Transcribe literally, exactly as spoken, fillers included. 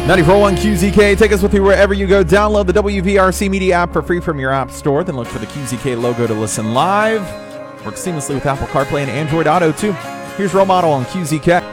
ninety-four point one Q Z K, take us with you wherever you go. Download the W V R C Media app for free from your app store. Then look for the Q Z K logo to listen live. Works seamlessly with Apple CarPlay and Android Auto too. Here's Role Model on Q Z K.